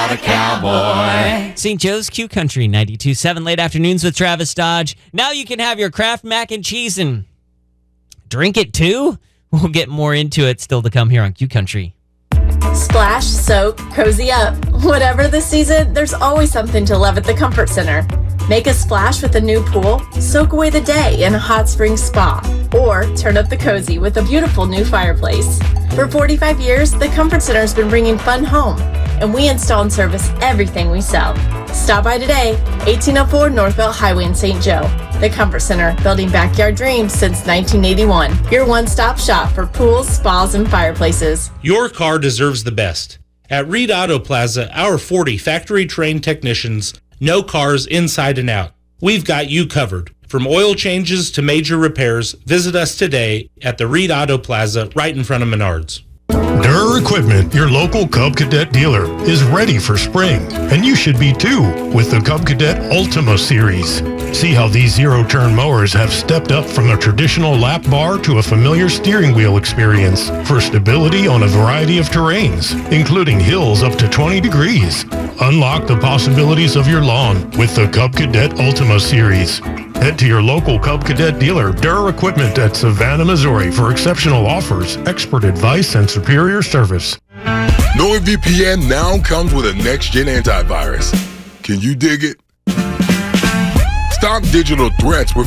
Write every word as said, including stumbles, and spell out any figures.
not a cowboy. Saint Joe's Q Country ninety-two point seven late afternoons with Travis Dodge. Now you can have your Kraft mac and cheese and drink it too. We'll get more into it still to come here on Q Country. Splash, soak, cozy up. Whatever the season, there's always something to love at the Comfort Center. Make a splash with a new pool, soak away the day in a hot spring spa, or turn up the cozy with a beautiful new fireplace. For forty-five years, the Comfort Center has been bringing fun home, and we install and service everything we sell. Stop by today, eighteen oh four Northbelt Highway in Saint Joe. The Comfort Center, building backyard dreams since nineteen eighty-one. Your one-stop shop for pools, spas, and fireplaces. Your car deserves the best. At Reed Auto Plaza, our forty factory-trained technicians know cars inside and out. We've got you covered. From oil changes to major repairs, visit us today at the Reed Auto Plaza right in front of Menards. Durr Equipment, your local Cub Cadet dealer, is ready for spring, and you should be too with the Cub Cadet Ultima series. See how these zero-turn mowers have stepped up from a traditional lap bar to a familiar steering wheel experience for stability on a variety of terrains, including hills up to twenty degrees. Unlock the possibilities of your lawn with the Cub Cadet Ultima series. Head to your local Cub Cadet dealer, Durr Equipment at Savannah, Missouri for exceptional offers, expert advice, and superior service. NordVPN now comes with a next-gen antivirus. Can you dig it? Stop digital threats with